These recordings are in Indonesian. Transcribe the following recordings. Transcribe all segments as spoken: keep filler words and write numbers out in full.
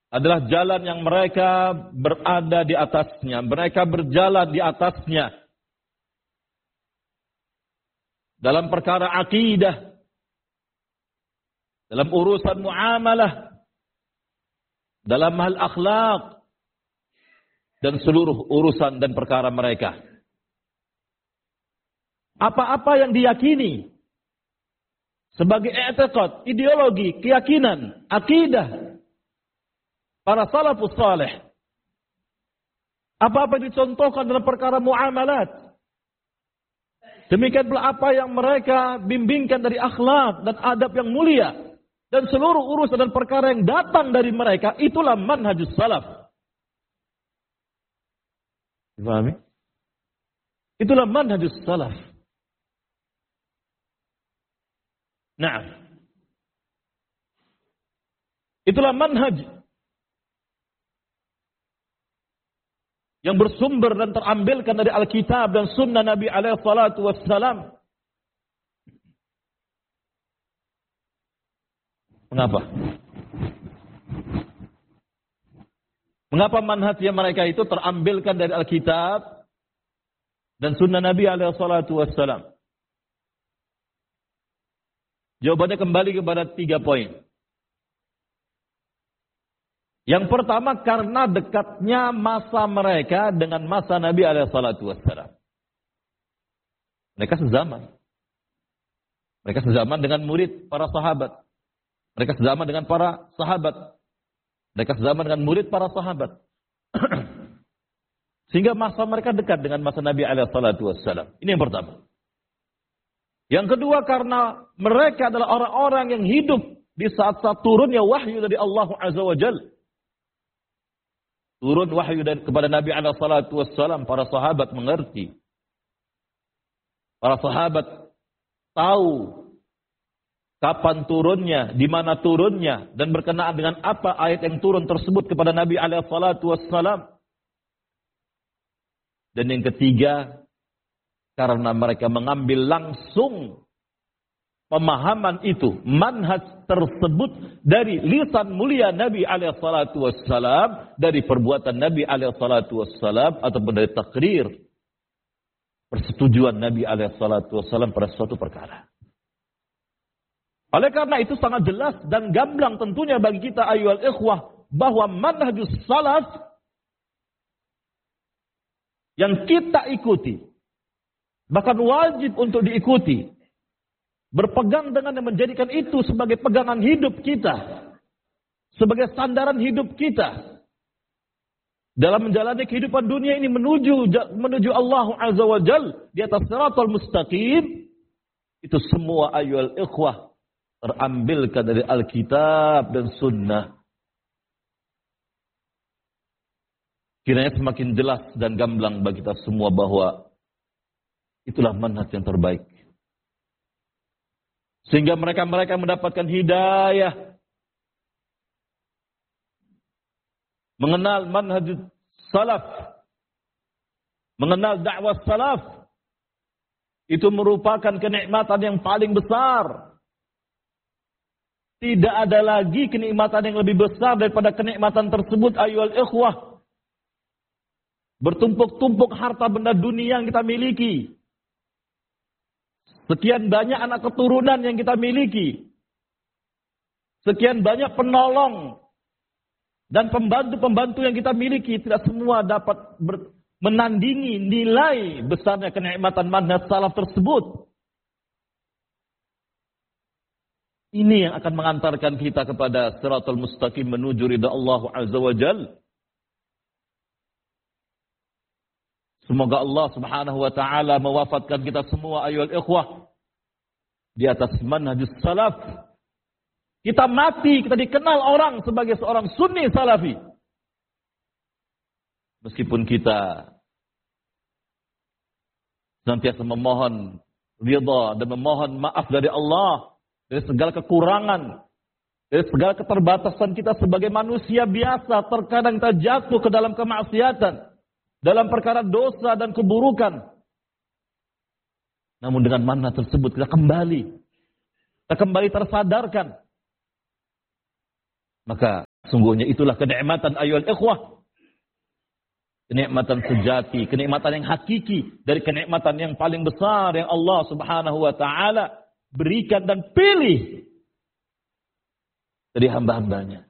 adalah jalan yang mereka berada di atasnya. Mereka berjalan di atasnya. Dalam perkara akidah. Dalam urusan muamalah. Dalam hal akhlak. Dan seluruh urusan dan perkara mereka. Apa-apa yang diyakini. Sebagai i'tiqad, ideologi, keyakinan, akidah. Para salafus salih. Apa-apa yang dicontohkan dalam perkara muamalat. Demikian pula apa yang mereka bimbingkan dari akhlak dan adab yang mulia. Dan seluruh urusan dan perkara yang datang dari mereka. Itulah manhajus salaf. Dipahami? Itulah manhajus salaf. Nah. Itulah manhaj yang bersumber dan terambilkan dari Alkitab dan Sunnah Nabi alaihi salatu wassalam. Mengapa? Mengapa manhajnya mereka itu terambilkan dari Alkitab dan Sunnah Nabi alaihi salatu wassalam? Jawabannya kembali kepada tiga poin. Yang pertama karena dekatnya masa mereka dengan masa Nabi alaihi salatu wassalam. Mereka sezaman. Mereka sezaman dengan murid para sahabat. Mereka sezaman dengan para sahabat. Mereka sezaman dengan murid para sahabat. Sehingga masa mereka dekat dengan masa Nabi alaihi salatu wassalam. Ini yang pertama. Yang kedua karena mereka adalah orang-orang yang hidup di saat-saat turunnya wahyu dari Allah Azza wa Jalla. Turun wahyu dari, kepada Nabi alaihi salatu wassalam, para sahabat mengerti. Para sahabat tahu kapan turunnya, di mana turunnya, dan berkenaan dengan apa ayat yang turun tersebut kepada Nabi alaihi salatu wassalam. Dan yang ketiga, karena mereka mengambil langsung pemahaman itu, manhaj tersebut dari lisan mulia Nabi alaihi salatu wassalam, dari perbuatan Nabi alaihi salatu wassalam, ataupun dari takrir persetujuan Nabi alaihi salatu wassalam pada suatu perkara. Oleh karena itu sangat jelas dan gamblang tentunya bagi kita ayyuhal ikhwah bahwa manhajus salaf yang kita ikuti, bahkan wajib untuk diikuti, berpegang dengan yang menjadikan itu sebagai pegangan hidup kita, sebagai sandaran hidup kita dalam menjalani kehidupan dunia ini menuju menuju Allah Azza wa Jal di atas shiratal mustaqim. Itu semua ayyuhal ikhwah terambilkan dari Alkitab dan Sunnah. Kiranya semakin jelas dan gamblang bagi kita semua bahwa itulah manhaj yang terbaik. Sehingga mereka-mereka mendapatkan hidayah. Mengenal manhaj salaf. Mengenal dakwah salaf. Itu merupakan kenikmatan yang paling besar. Tidak ada lagi kenikmatan yang lebih besar daripada kenikmatan tersebut ayyuhal ikhwah. Bertumpuk-tumpuk harta benda dunia yang kita miliki. Sekian banyak anak keturunan yang kita miliki. Sekian banyak penolong dan pembantu-pembantu yang kita miliki. Tidak semua dapat ber, menandingi nilai besarnya kenikmatan manhaj salaf tersebut. Ini yang akan mengantarkan kita kepada shiratal mustaqim menuju ridha Allah Azza wa Jalla. Semoga Allah Subhanahu wa taala mewafatkan kita semua ayyuhal ikhwah di atas manhajus salaf. Kita mati, kita dikenal orang sebagai seorang sunni salafi. Meskipun kita senantiasa memohon ridha dan memohon maaf dari Allah dari segala kekurangan, dari segala keterbatasan kita sebagai manusia biasa, terkadang kita jatuh ke dalam kemaksiatan, dalam perkara dosa dan keburukan. Namun dengan manhaj tersebut kita kembali. Kita kembali tersadarkan. Maka Sungguhnya itulah kenikmatan ayyuhal ikhwah. Kenikmatan sejati, kenikmatan yang hakiki dari kenikmatan yang paling besar yang Allah Subhanahu wa taala berikan dan pilih dari hamba-hambanya.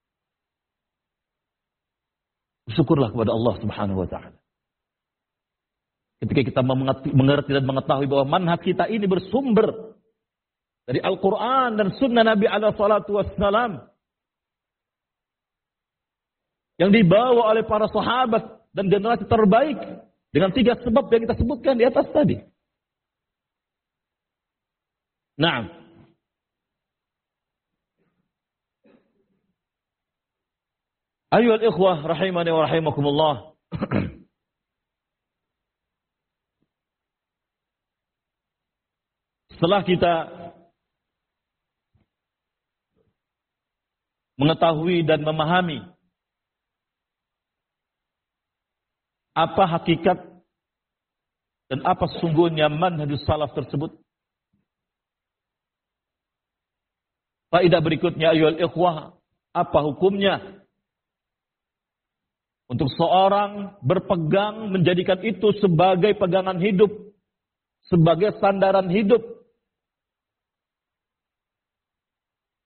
Syukurlah kepada Allah Subhanahu wa taala. Ketika kita mengerti dan mengetahui bahwa manhaj kita ini bersumber dari Al-Quran dan Sunnah Nabi alaihi salatu wassalam yang dibawa oleh para sahabat dan generasi terbaik dengan tiga sebab yang kita sebutkan di atas tadi. Nah, ayyuhal ikhwah rahimani wa rahimakumullah. Setelah kita mengetahui dan memahami apa hakikat dan apa sesungguhnya manhajus salaf tersebut, faedah berikutnya ayyuhal ikhwah, apa hukumnya untuk seorang berpegang menjadikan itu sebagai pegangan hidup, sebagai sandaran hidup,